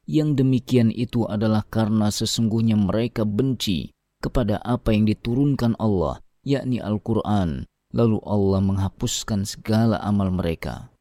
Yang demikian itu adalah karena sesungguhnya mereka benci kepada apa yang diturunkan Allah, yakni Al-Quran. Lalu Allah menghapuskan segala amal mereka.